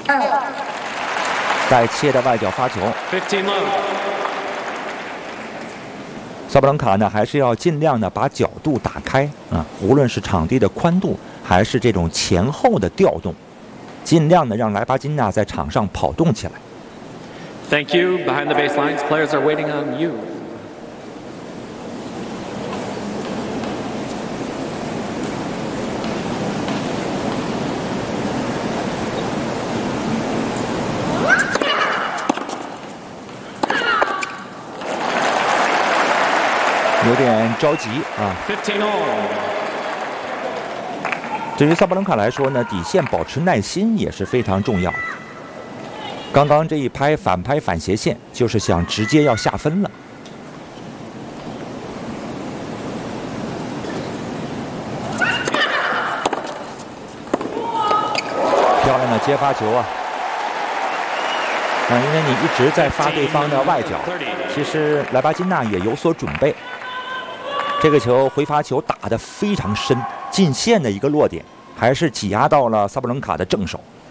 带切的外角发球。 15 love。 萨布伦卡呢，还是要尽量的把角度打开啊，无论是场地的宽度，还是这种前后的调动，尽量的让莱巴金纳在场上跑动起来。 Thank you. Behind the baselines, players are waiting on you. 有点着急啊。 15 all。 对于萨布伦卡来说呢，底线保持耐心也是非常重要的。刚刚这一拍反拍反斜线，就是想直接要下分了。漂亮的接发球啊！因为你一直在发对方的外角，其实莱巴金纳也有所准备。这个球回发球打得非常深，进线的一个落点，还是挤压到了萨布伦卡的正手。